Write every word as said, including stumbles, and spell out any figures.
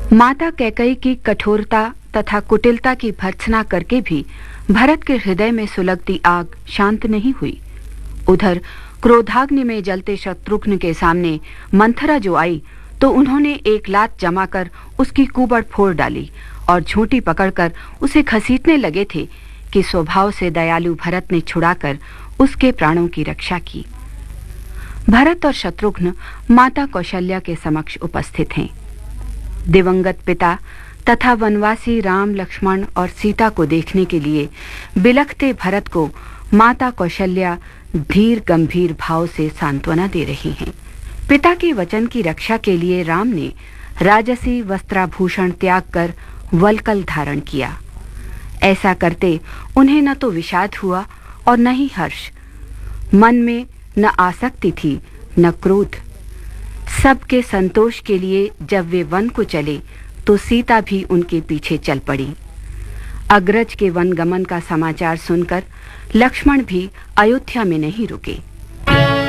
माता कैकेयी की कठोरता तथा कुटिलता की भर्त्सना करके भी भरत के हृदय में सुलगती आग शांत नहीं हुई। उधर क्रोधाग्नि में जलते शत्रुघ्न के सामने मंथरा जो आई तो उन्होंने एक लात जमाकर उसकी कुबड़ फोड़ डाली और झूठी पकड़कर उसे घसीटने लगे थे कि स्वभाव से दयालु भरत ने छुड़ाकर उसके प्राणों की रक्षा की। भरत और शत्रुघ्न माता कौशल्या के समक्ष उपस्थित हैं। दिवंगत पिता तथा वनवासी राम, लक्ष्मण और सीता को देखने के लिए बिलखते भरत को माता कौशल्या धीर गंभीर भाव से सांत्वना दे रही हैं। पिता के वचन की रक्षा के लिए राम ने राजसी वस्त्राभूषण त्याग कर वल्कल धारण किया। ऐसा करते उन्हें न तो विषाद हुआ और न ही हर्ष। मन में न आसक्ति थी न क्रोध। सबके संतोष के लिए जब वे वन को चले तो सीता भी उनके पीछे चल पड़ी। अग्रज के वनगमन का समाचार सुनकर लक्ष्मण भी अयोध्या में नहीं रुके।